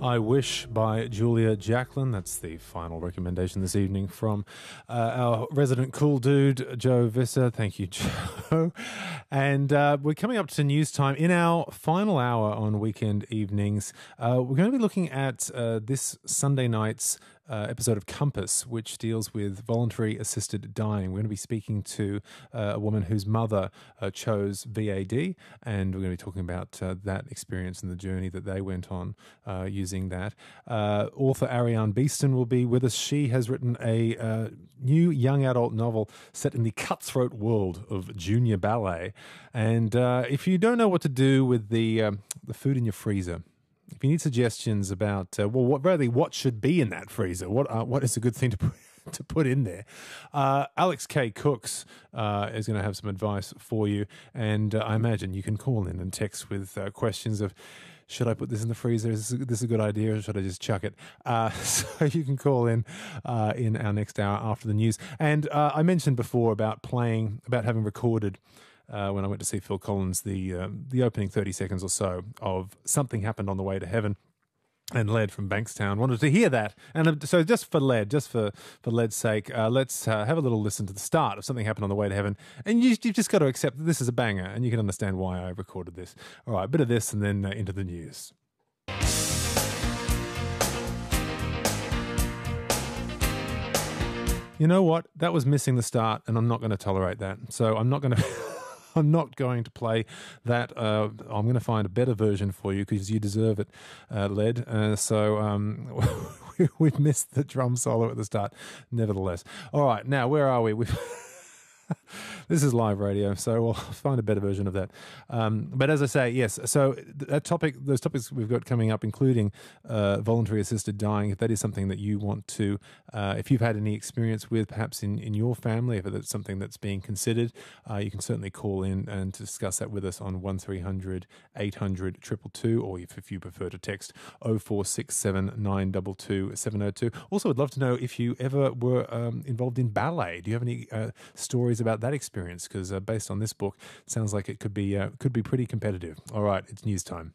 I Wish by Julia Jacklin. That's the final recommendation this evening from our resident cool dude, Joe Visser. Thank you, Joe. And we're coming up to news time. In our final hour on weekend evenings, we're going to be looking at this Sunday night's episode of Compass, which deals with voluntary assisted dying. We're going to be speaking to a woman whose mother chose VAD, and we're going to be talking about that experience and the journey that they went on using that. Author Ariane Beeston will be with us. She has written a new young adult novel set in the cutthroat world of junior ballet. And if you don't know what to do with the food in your freezer, if you need suggestions about, what should be in that freezer, what is a good thing to put in there, Alex K. Cooks is going to have some advice for you. And I imagine you can call in and text with questions of, should I put this in the freezer? Is this a good idea, or should I just chuck it? So you can call in our next hour after the news. And I mentioned before about having recorded when I went to see Phil Collins, the opening 30 seconds or so of Something Happened on the Way to Heaven, and Led from Bankstown wanted to hear that. And so just for Led's sake, let's have a little listen to the start of Something Happened on the Way to Heaven. And you've just got to accept that this is a banger, and you can understand why I recorded this. All right, a bit of this and then into the news. You know what? That was missing the start, and I'm not going to tolerate that. So I'm not going to... I'm not going to play that. I'm going to find a better version for you because you deserve it, Led. We've missed the drum solo at the start, nevertheless. All right, now where are we? This is live radio, so we'll find a better version of that. But as I say, yes, so those topics we've got coming up, including voluntary assisted dying, if that is something that you want to, if you've had any experience with, perhaps in your family, if it's something that's being considered, you can certainly call in and discuss that with us on 1300 800 222, or if you prefer to text 0467 922 702. Also, I'd love to know if you ever were involved in ballet. Do you have any stories about that experience? Because based on this book, it sounds like it could be pretty competitive. All right, it's news time.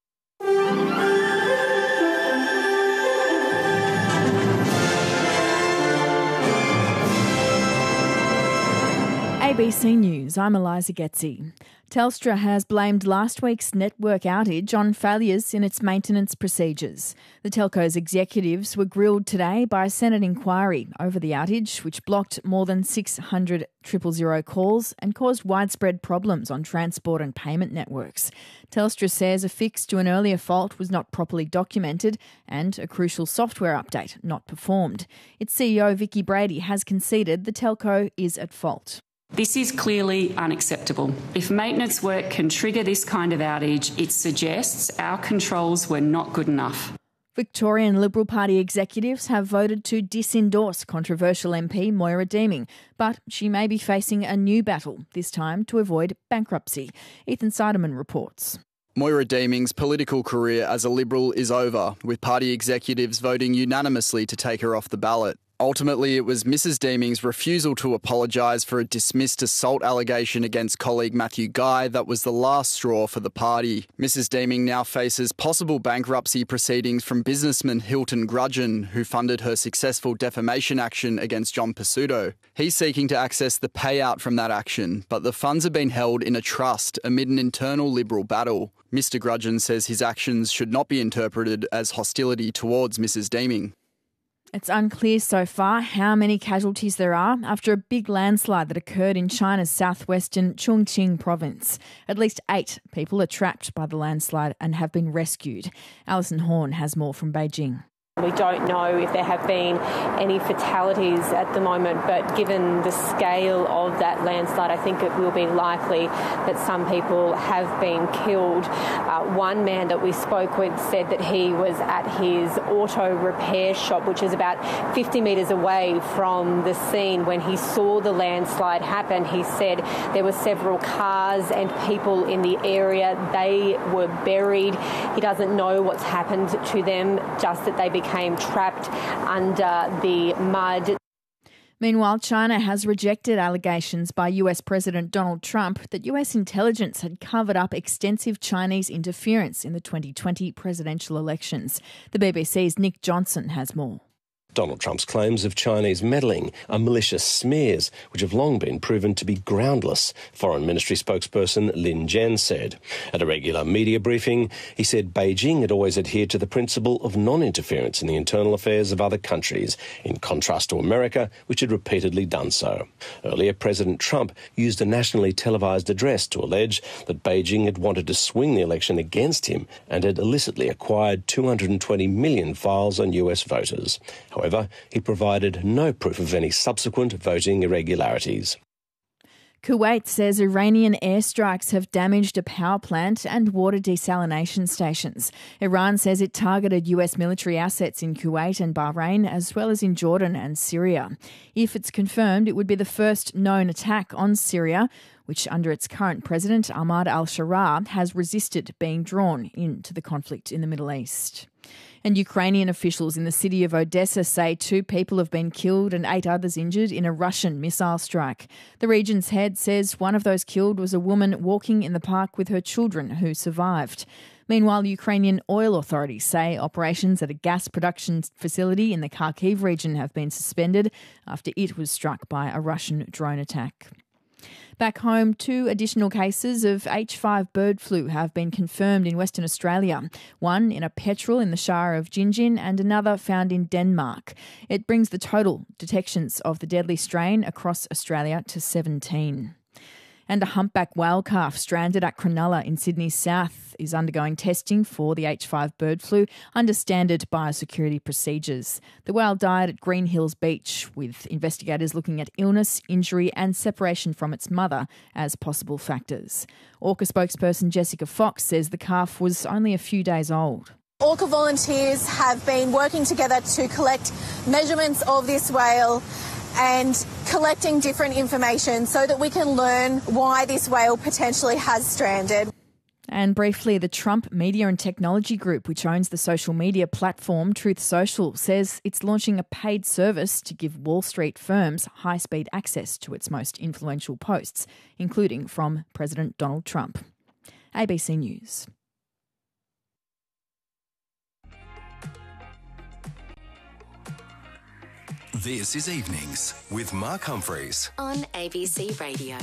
ABC News, I'm Eliza Getzi. Telstra has blamed last week's network outage on failures in its maintenance procedures. The telco's executives were grilled today by a Senate inquiry over the outage, which blocked more than 600 000 calls and caused widespread problems on transport and payment networks. Telstra says a fix to an earlier fault was not properly documented and a crucial software update not performed. Its CEO, Vicki Brady, has conceded the telco is at fault. This is clearly unacceptable. If maintenance work can trigger this kind of outage, it suggests our controls were not good enough. Victorian Liberal Party executives have voted to disendorse controversial MP Moira Deeming, but she may be facing a new battle, this time to avoid bankruptcy. Ethan Seidemann reports. Moira Deeming's political career as a Liberal is over, with party executives voting unanimously to take her off the ballot. Ultimately, it was Mrs Deeming's refusal to apologise for a dismissed assault allegation against colleague Matthew Guy that was the last straw for the party. Mrs Deeming now faces possible bankruptcy proceedings from businessman Hilton Grudgeon, who funded her successful defamation action against John Pesutto. He's seeking to access the payout from that action, but the funds have been held in a trust amid an internal Liberal battle. Mr Grudgeon says his actions should not be interpreted as hostility towards Mrs Deeming. It's unclear so far how many casualties there are after a big landslide that occurred in China's southwestern Chongqing province. At least 8 people are trapped by the landslide and have been rescued. Alison Horn has more from Beijing. We don't know if there have been any fatalities at the moment, but given the scale of that landslide, I think it will be likely that some people have been killed. One man that we spoke with said that he was at his auto repair shop, which is about 50 metres away from the scene when he saw the landslide happen. He said there were several cars and people in the area. They were buried. He doesn't know what's happened to them, just that they became trapped under the mud. Meanwhile, China has rejected allegations by US President Donald Trump that US intelligence had covered up extensive Chinese interference in the 2020 presidential elections. The BBC's Nick Johnson has more. Donald Trump's claims of Chinese meddling are malicious smears, which have long been proven to be groundless, Foreign Ministry spokesperson Lin Jian said. At a regular media briefing, he said Beijing had always adhered to the principle of non-interference in the internal affairs of other countries, in contrast to America, which had repeatedly done so. Earlier, President Trump used a nationally televised address to allege that Beijing had wanted to swing the election against him and had illicitly acquired 220 million files on US voters. However, he provided no proof of any subsequent voting irregularities. Kuwait says Iranian airstrikes have damaged a power plant and water desalination stations. Iran says it targeted US military assets in Kuwait and Bahrain, as well as in Jordan and Syria. If it's confirmed, it would be the first known attack on Syria, which under its current president, Ahmad al-Sharaa, has resisted being drawn into the conflict in the Middle East. And Ukrainian officials in the city of Odessa say 2 people have been killed and 8 others injured in a Russian missile strike. The region's head says one of those killed was a woman walking in the park with her children who survived. Meanwhile, Ukrainian oil authorities say operations at a gas production facility in the Kharkiv region have been suspended after it was struck by a Russian drone attack. Back home, 2 additional cases of H5 bird flu have been confirmed in Western Australia, one in a petrel in the Shire of Gingin and another found in Denmark. It brings the total detections of the deadly strain across Australia to 17. And a humpback whale calf stranded at Cronulla in Sydney's south is undergoing testing for the H5 bird flu under standard biosecurity procedures. The whale died at Green Hills Beach, with investigators looking at illness, injury and separation from its mother as possible factors. Orca spokesperson Jessica Fox says the calf was only a few days old. Orca volunteers have been working together to collect measurements of this whale and collecting different information so that we can learn why this whale potentially has stranded. And briefly, the Trump Media and Technology Group, which owns the social media platform Truth Social, says it's launching a paid service to give Wall Street firms high-speed access to its most influential posts, including from President Donald Trump. ABC News. This is Evenings with Mark Humphreys on ABC Radio.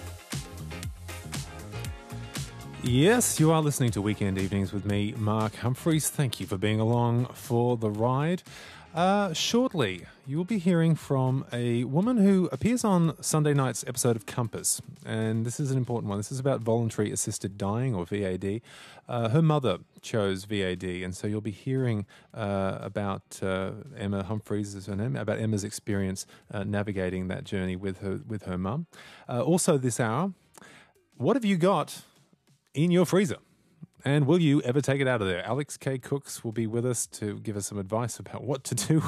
Yes, you are listening to Weekend Evenings with me, Mark Humphreys. Thank you for being along for the ride. Shortly, you will be hearing from a woman who appears on Sunday night's episode of Compass. And this is an important one. This is about voluntary assisted dying, or VAD. Her mother chose VAD, and so you'll be hearing about Emma Humphreys, is her name, about Emma's experience navigating that journey with her mum. Also this hour, what have you got in your freezer? And will you ever take it out of there? Alex K. Cooks will be with us to give us some advice about what to do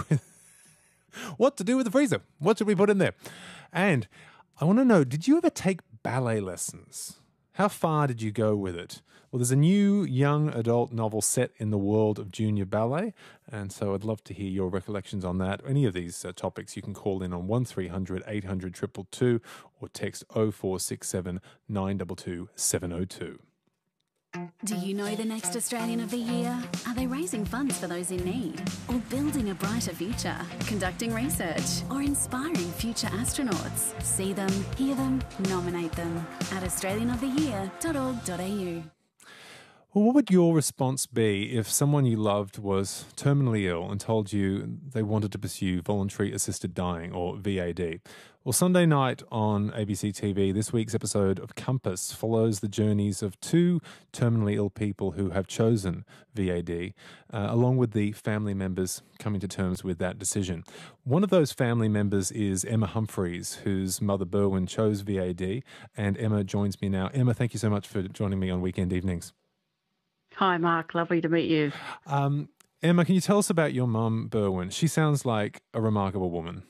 with the freezer. What should we put in there? And I want to know, did you ever take ballet lessons? How far did you go with it? Well, there's a new young adult novel set in the world of junior ballet, and so I'd love to hear your recollections on that. Any of these topics, you can call in on 1300 800 222 or text 0467 922 702. Do you know the next Australian of the Year? Are they raising funds for those in need? Or building a brighter future? Conducting research? Or inspiring future astronauts? See them, hear them, nominate them at australianoftheyear.org.au. Well, what would your response be if someone you loved was terminally ill and told you they wanted to pursue voluntary assisted dying, or VAD? Well, Sunday night on ABC TV, this week's episode of Compass follows the journeys of 2 terminally ill people who have chosen VAD, along with the family members coming to terms with that decision. One of those family members is Emma Humphreys, whose mother Berwyn chose VAD, and Emma joins me now. Emma, thank you so much for joining me on Weekend Evenings. Hi, Mark. Lovely to meet you. Emma, can you tell us about your mum, Berwyn? She sounds like a remarkable woman.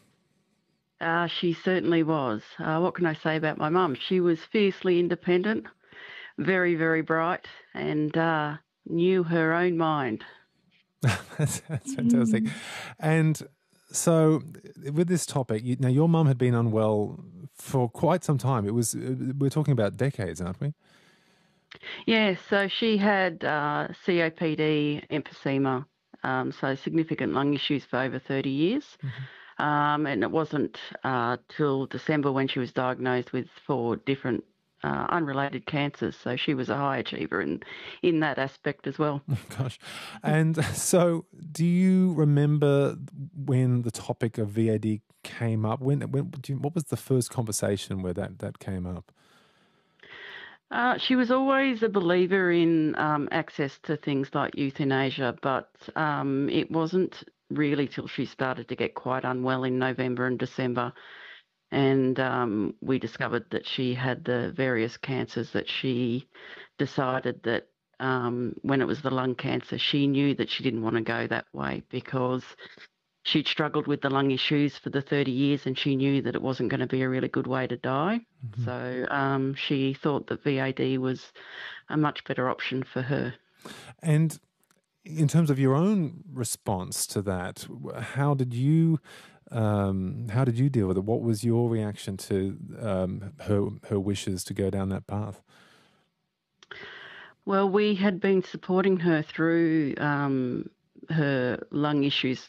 She certainly was. What can I say about my mum? She was fiercely independent, very, very bright, and knew her own mind. That's fantastic. And So, with this topic, now your mum had been unwell for quite some time. We're talking about decades, aren't we? Yeah, so she had COPD, emphysema, so significant lung issues for over 30 years. And it wasn't till December when she was diagnosed with 4 different unrelated cancers. So she was a high achiever in that aspect as well. Gosh. And so do you remember when the topic of VAD came up? What was the first conversation where that came up? She was always a believer in access to things like euthanasia, but it wasn't really till she started to get quite unwell in November and December. And we discovered that she had the various cancers that she decided that when it was the lung cancer, she knew that she didn't want to go that way because she'd struggled with the lung issues for the 30 years and she knew that it wasn't going to be a really good way to die. So she thought that VAD was a much better option for her. And in terms of your own response to that, how did you deal with it? What was your reaction to her wishes to go down that path? Well, we had been supporting her through her lung issues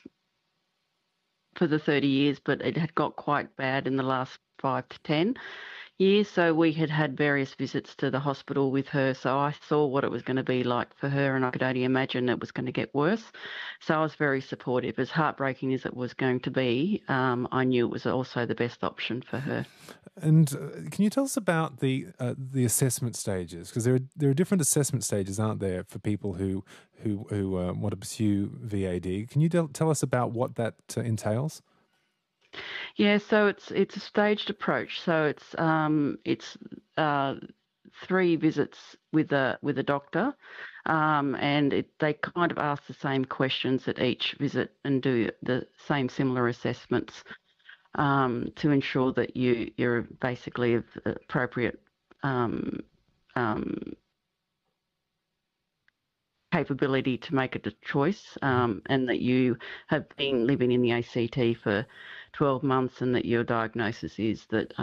for the 30 years, but it had got quite bad in the last 5 to 10 years. So we had various visits to the hospital with her. So I saw what it was going to be like for her, and I could only imagine it was going to get worse. So I was very supportive. As heartbreaking as it was going to be, I knew it was also the best option for her. And can you tell us about the assessment stages? Because there are different assessment stages, aren't there, for people who want to pursue VAD? Can you tell us about what that entails? Yeah, so it's a staged approach. So it's 3 visits with a doctor, and they kind of ask the same questions at each visit and do the same similar assessments to ensure that you're basically of appropriate capability to make a choice, and that you have been living in the ACT for 12 months and that your diagnosis is that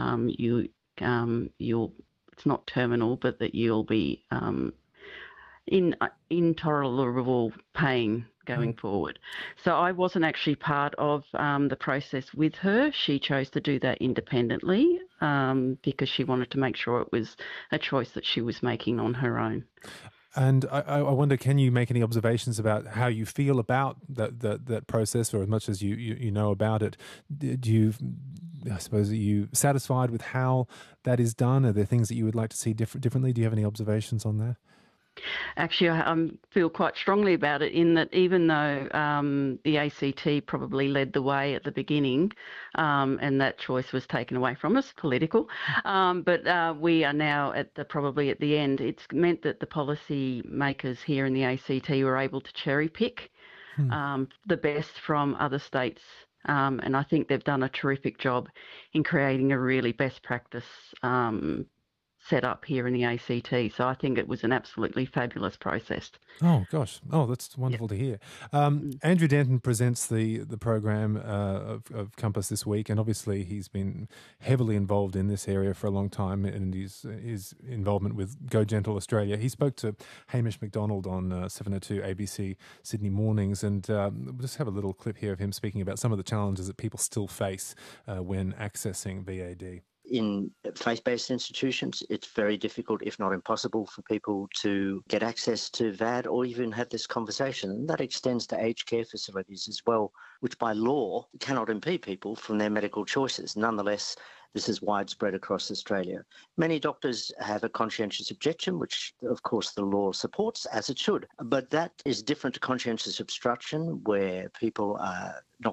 it's not terminal, but that you'll be in intolerable pain going forward. So I wasn't actually part of the process with her. She chose to do that independently because she wanted to make sure it was a choice that she was making on her own. And I wonder, can you make any observations about how you feel about that process, or as much as you know about it? I suppose, are you satisfied with how that is done? Are there things that you would like to see differently? Do you have any observations on that? Actually, I feel quite strongly about it in that even though the ACT probably led the way at the beginning and that choice was taken away from us, political, but we are now probably at the end. It's meant that the policy makers here in the ACT were able to cherry pick the best from other states, and I think they've done a terrific job in creating a really best practice set up here in the ACT. So I think it was an absolutely fabulous process. Oh, gosh. Oh, that's wonderful to hear. Andrew Denton presents the program of Compass this week, and obviously he's been heavily involved in this area for a long time, and his involvement with Go Gentle Australia. He spoke to Hamish McDonald on 702 ABC Sydney Mornings, and we'll just have a little clip here of him speaking about some of the challenges that people still face when accessing VAD. In faith-based institutions, it's very difficult, if not impossible, for people to get access to VAD or even have this conversation. And that extends to aged care facilities as well, which by law cannot impede people from their medical choices. Nonetheless, this is widespread across Australia. Many doctors have a conscientious objection, which of course the law supports, as it should. But that is different to conscientious obstruction, where people are not